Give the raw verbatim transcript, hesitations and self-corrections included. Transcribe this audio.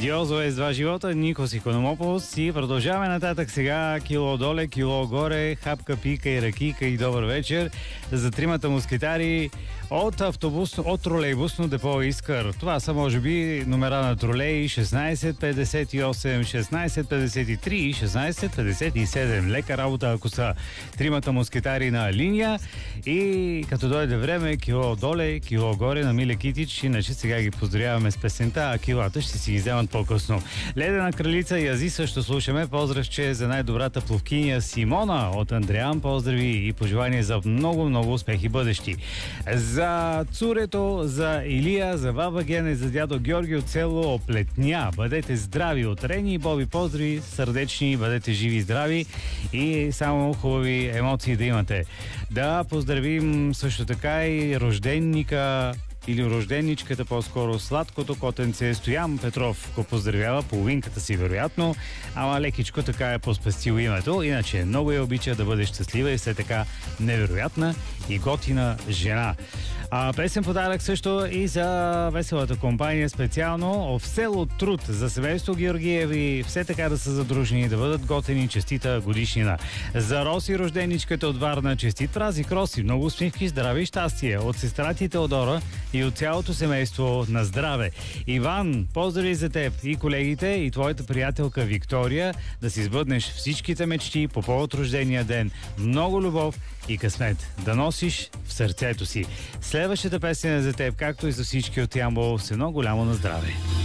Диозо е с два живота, Никос Икономополос и продължаваме нататък сега. Кило доле, кило горе, хапка, пика и ракика и добър вечер за тримата мускитари от автобусно, от тролейбусно депо Искър. Това са може би номера на тролей шестнайсет петдесет и осем, шестнайсет петдесет и три и шестнайсет петдесет и седем. Лека работа, ако са тримата мускитари на линия. И като дойде време, кило доле, кило горе на Миле Китич, иначе сега ги поздравяваме с песента, а килата ще си ги вземат по-късно. Ледена кралица и Ази също слушаме. Поздравче за най-добрата пловкиня Симона от Андреан. Поздрави и пожелания за много-много успехи бъдещи. За Цурето, за Илия, за баба Гена и за дядо Георги от село Оплетня. Бъдете здрави от Рени и Боби. Поздрави, сърдечни, бъдете живи и здрави и само хубави емоции да имате. Да поздравим също така и рожденника или рожденничката, по-скоро сладкото котенце Стоян Петров го поздравява, половинката си вероятно, ама лекичко така е поспестил името, иначе много я обича да бъде щастлива и все така невероятна и готина жена. А, песен подарък също и за веселата компания специално в село Труд за семейство Георгиеви, все така да са задружени, да бъдат готени, честита годишнина. За Роси, рожденичката от Варна, честит празник, Роси, много усмивки, здраве и щастие от сестра ти Теодора и от цялото семейство на здраве. Иван, поздрави за теб и колегите и твоята приятелка Виктория, да си сбъднеш всичките мечти по повод рождения ден. Много любов и късмет да носиш в сърцето си. Следващата песен е за теб, както и за всички от Ямбол. С едно голямо на здраве.